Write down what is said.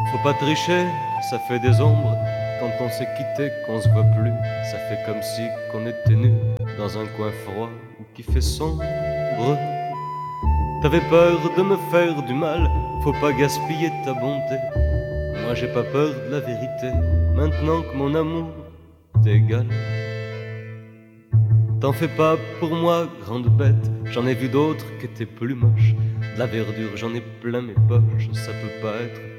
Faut pas tricher, ça fait des ombres. Quand on s'est quitté, qu'on se voit plus, ça fait comme si qu'on était nus dans un coin froid ou qui fait sombre. T'avais peur de me faire du mal, faut pas gaspiller ta bonté. Moi j'ai pas peur de la vérité, maintenant que mon amour t'égale. T'en fais pas pour moi, grande bête, j'en ai vu d'autres qui étaient plus moches. De la verdure, j'en ai plein mes poches, ça peut pas être